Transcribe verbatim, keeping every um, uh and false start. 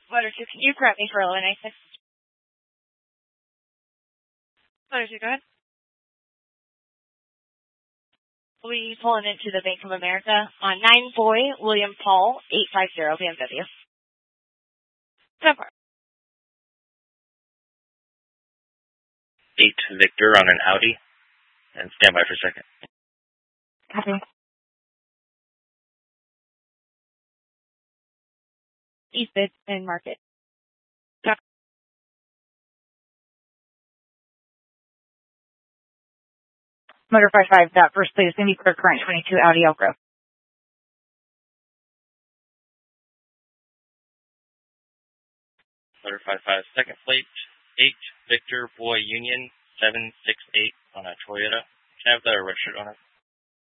Motor two, can you correct me for Illinois ninety-six? Motor two, go ahead. We'll be pulling into the Bank of America on nine Boy, William Paul, eight five zero B M W. So far. eight Victor on an Audi, and stand by for a second. Copy. East Bid and Market. Copy. Motor five five, that first plate is going to be clear current twenty-two Audi Elk Grove. Motor five five, second plate, eight Victor Boy Union, seven six eight on a Toyota. Can I have the red shirt on it?